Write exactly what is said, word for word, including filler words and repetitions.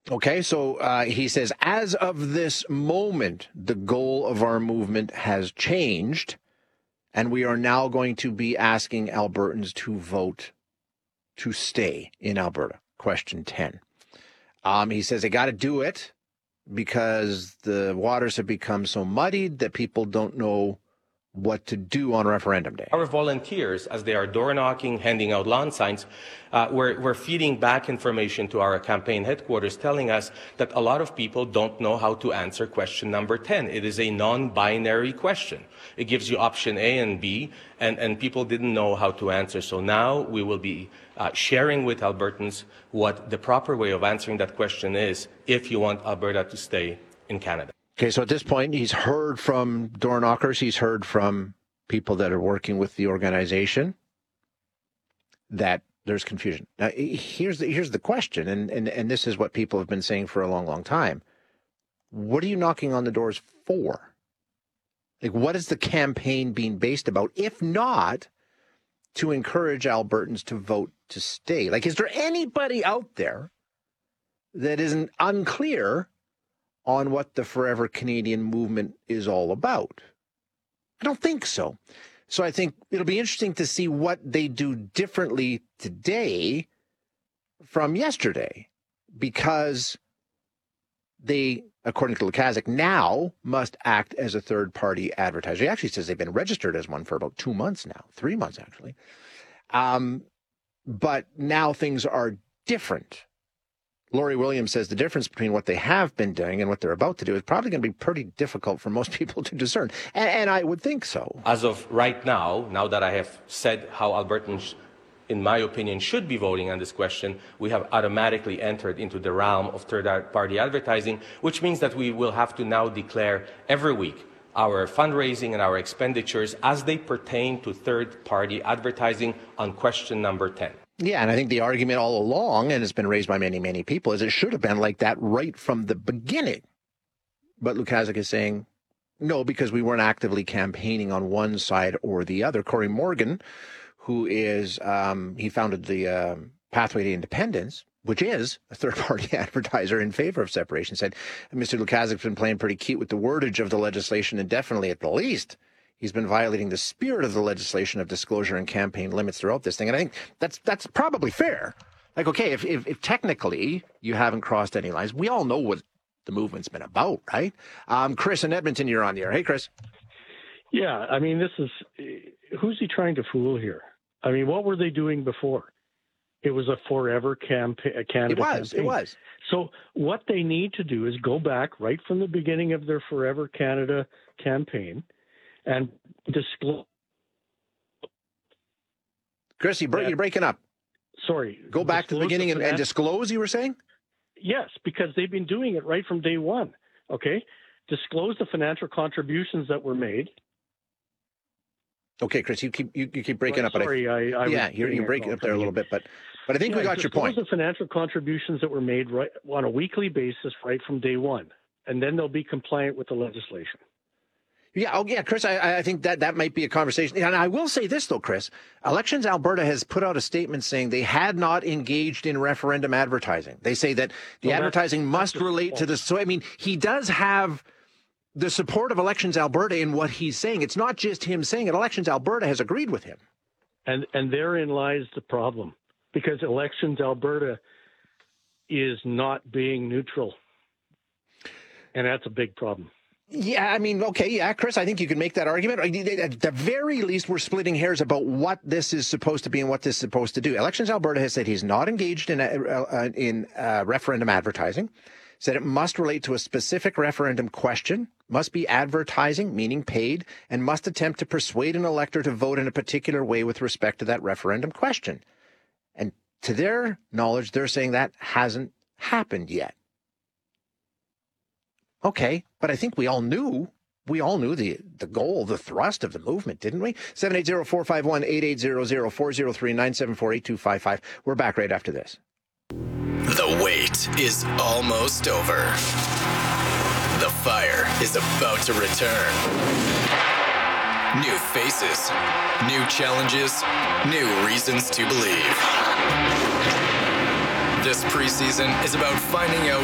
Okay, so uh, he says, as of this moment, the goal of our movement has changed, and we are now going to be asking Albertans to vote to stay in Alberta. Question ten. Um, he says they got to do it because the waters have become so muddied that people don't know what to do on referendum day. Our volunteers, as they are door knocking, handing out lawn signs, uh, we're, we're feeding back information to our campaign headquarters telling us that a lot of people don't know how to answer question number ten. It is a non-binary question. It gives you option A and B, and, and people didn't know how to answer. So now we will be uh, sharing with Albertans what the proper way of answering that question is if you want Alberta to stay in Canada. Okay, so at this point, he's heard from door knockers, he's heard from people that are working with the organization that there's confusion. Now, here's the, here's the question, and, and, and this is what people have been saying for a long, long time. What are you knocking on the doors for? Like, what is the campaign being based about, if not to encourage Albertans to vote to stay? Like, is there anybody out there that isn't unclear on what the Forever Canadian movement is all about? I don't think so. So I think it'll be interesting to see what they do differently today from yesterday, because they, according to Lukaszuk, now must act as a third-party advertiser. He actually says they've been registered as one for about two months now, three months actually. Um, but now things are different. Laurie Williams says the difference between what they have been doing and what they're about to do is probably going to be pretty difficult for most people to discern. And, and I would think so. As of right now, now that I have said how Albertans, in my opinion, should be voting on this question, we have automatically entered into the realm of third-party advertising, which means that we will have to now declare every week our fundraising and our expenditures as they pertain to third-party advertising on question number ten. Yeah, and I think the argument all along, and it's been raised by many, many people, is it should have been like that right from the beginning. But Lukaszuk is saying, no, because we weren't actively campaigning on one side or the other. Corey Morgan, who is, um, he founded the uh, Pathway to Independence, which is a third-party advertiser in favor of separation, said Mister Lukaszuk's been playing pretty cute with the wordage of the legislation, and definitely at the least, he's been violating the spirit of the legislation of disclosure and campaign limits throughout this thing. And I think that's that's probably fair. Like, okay, if, if, if technically you haven't crossed any lines, we all know what the movement's been about, right? Um, Chris in Edmonton, you're on the air. Hey, Chris. Yeah, I mean, this is, who's he trying to fool here? I mean, what were they doing before? It was a forever campaign. Canada it was, campaign. it was. So what they need to do is go back right from the beginning of their Forever Canada campaign and disclose. Chris, you break, you're breaking up. Sorry. Go back to the beginning the and, and disclose, you were saying? Yes, because they've been doing it right from day one, okay? Disclose the financial contributions that were made. Okay, Chris, you keep you, you keep breaking well, up. But sorry, I, I, I yeah, you're, you're breaking up there a little bit, but but I think yeah, we got your point. Disclose the financial contributions that were made right on a weekly basis right from day one, and then they'll be compliant with the legislation. Yeah, oh yeah, Chris, I, I think that that might be a conversation. And I will say this, though, Chris. Elections Alberta has put out a statement saying they had not engaged in referendum advertising. They say that the well, advertising must relate to this. So, I mean, he does have the support of Elections Alberta in what he's saying. It's not just him saying it. Elections Alberta has agreed with him. And and therein lies the problem, because Elections Alberta is not being neutral. And that's a big problem. Yeah, I mean, okay, yeah, Chris, I think you can make that argument. At the very least, we're splitting hairs about what this is supposed to be and what this is supposed to do. Elections Alberta has said he's not engaged in, uh, in uh, referendum advertising, said it must relate to a specific referendum question, must be advertising, meaning paid, and must attempt to persuade an elector to vote in a particular way with respect to that referendum question. And to their knowledge, they're saying that hasn't happened yet. Okay, but I think we all knew, we all knew the, the goal, the thrust of the movement, didn't we? seven eight zero, four five one, eight eight zero zero, four zero three, nine seven four, eight two five five. We're back right after this. The wait is almost over. The fire is about to return. New faces, new challenges, new reasons to believe. This preseason is about finding out